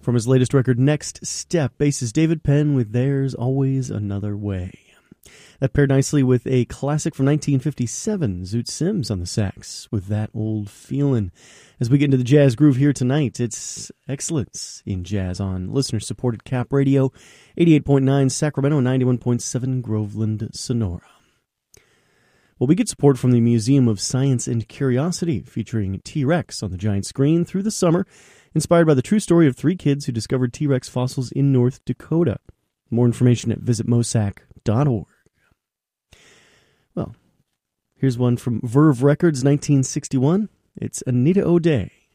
From his latest record, Next Step, bassist David Penn with There's Always Another Way. That paired nicely with a classic from 1957, Zoot Sims on the sax, with That Old Feelin'. As we get into the jazz groove here tonight, it's excellence in jazz on listener-supported Cap Radio, 88.9 Sacramento, 91.7 Groveland, Sonora. Well, we get support from the Museum of Science and Curiosity, featuring T-Rex on the giant screen through the summer, inspired by the true story of 3 kids who discovered T-Rex fossils in North Dakota. More information at visitmosac.org. Well, here's one from Verve Records, 1961. It's Anita O'Day.